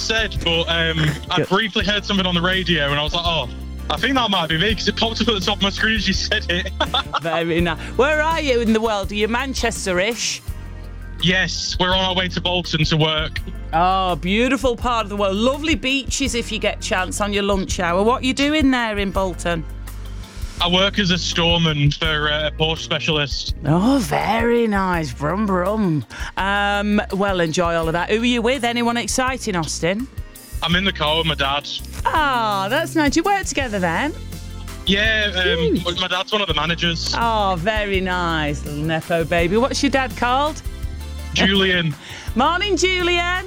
said, but I briefly heard something on the radio and I was like, oh, I think that might be me because it popped up at the top of my screen as you said it. Very nice. Where are you in the world? Are you Manchester-ish? Yes, we're on our way to Bolton to work. Oh, beautiful part of the world. Lovely beaches if you get a chance on your lunch hour. What are you doing there in Bolton? I work as a storeman for a Porsche specialist. Oh, very nice. Brum, brum. Well, enjoy all of that. Who are you with? Anyone exciting, Austin? I'm in the car with my dad. Oh, that's nice. You work together then? Yeah, my dad's one of the managers. Oh, very nice. Little Nepo baby. What's your dad called? Julian. Morning, Julian.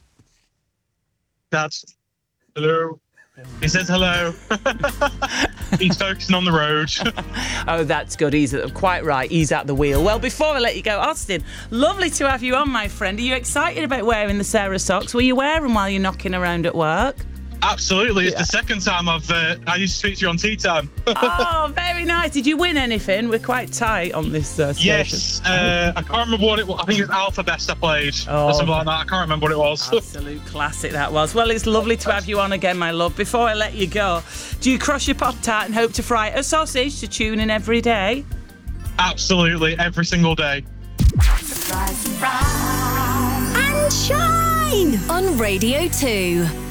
Dad. Hello. He says hello. He's focusing on the road. Oh, that's good. He's quite right. He's at the wheel. Well, before I let you go, Austin, lovely to have you on, my friend. Are you excited about wearing the Sarah socks? Will you wear them while you're knocking around at work? Absolutely. It's the second time I used to speak to you on Tea Time. Oh, very nice. Did you win anything? We're quite tight on this station. Yes. I can't remember what it was. I think it was Alpha Best I played. Or something like that. I can't remember what it was. Absolute classic that was. Well, it's lovely to have you on again, my love. Before I let you go, do you cross your Pop-Tart and hope to fry a sausage to tune in every day? Absolutely. Every single day. And shine on Radio 2.